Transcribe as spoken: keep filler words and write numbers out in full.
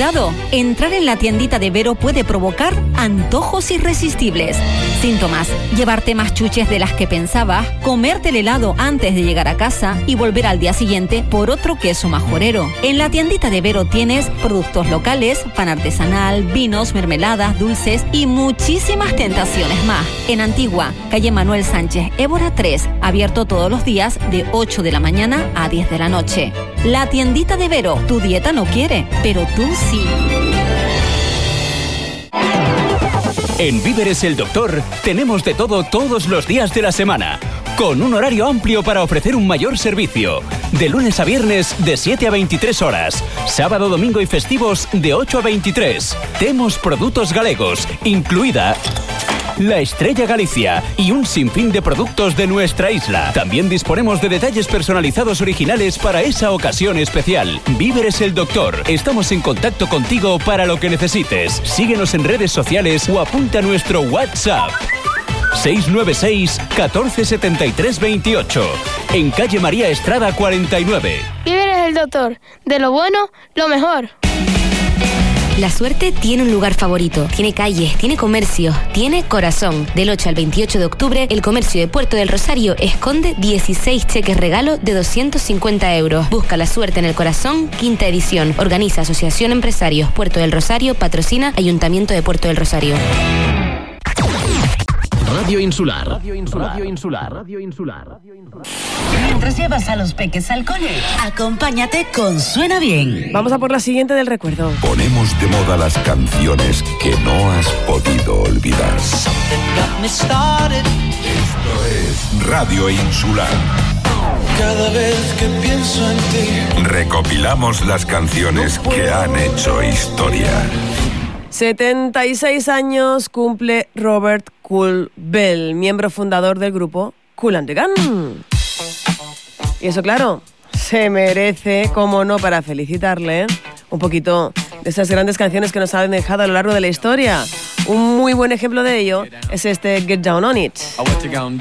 Cuidado, entrar en la tiendita de Vero puede provocar antojos irresistibles. Síntomas: llevarte más chuches de las que pensabas, comerte el helado antes de llegar a casa y volver al día siguiente por otro queso majorero. En la tiendita de Vero tienes productos locales, pan artesanal, vinos, mermeladas, dulces y muchísimas tentaciones más. En Antigua, calle Manuel Sánchez Évora tres, abierto todos los días de ocho de la mañana a diez de la noche. La tiendita de Vero, tu dieta no quiere, pero tú sí. En Víveres El Doctor tenemos de todo todos los días de la semana, con un horario amplio para ofrecer un mayor servicio. De lunes a viernes de siete a veintitrés horas, sábado, domingo y festivos de ocho a veintitrés. Temos productos galegos, incluida la Estrella Galicia y un sinfín de productos de nuestra isla. También disponemos de detalles personalizados originales para esa ocasión especial. Víveres El Doctor. Estamos en contacto contigo para lo que necesites. Síguenos en redes sociales o apunta a nuestro WhatsApp. seis nueve seis, catorce setenta y tres veintiocho. En calle María Estrada cuarenta y nueve. Víveres El Doctor. De lo bueno, lo mejor. La suerte tiene un lugar favorito, tiene calles, tiene comercios, tiene corazón. Del ocho al veintiocho de octubre, el comercio de Puerto del Rosario esconde dieciséis cheques regalo de doscientos cincuenta euros. Busca la suerte en el corazón, quinta edición. Organiza Asociación Empresarios Puerto del Rosario, patrocina Ayuntamiento de Puerto del Rosario. Radio Insular. Radio Insular. Radio Insular. Radio Insular. Mientras llevas a los peques al cole, acompáñate con Suena Bien. Vamos a por la siguiente del recuerdo. Ponemos de moda las canciones que no has podido olvidar. Esto es Radio Insular. Cada vez que pienso en ti, recopilamos las canciones que han hecho historia. setenta y seis años cumple Robert Kool Bell, miembro fundador del grupo Kool and the Gang. Y eso, claro, se merece, como no, para felicitarle, un poquito de esas grandes canciones que nos han dejado a lo largo de la historia. Un muy buen ejemplo de ello es este Get Down on It. What you gonna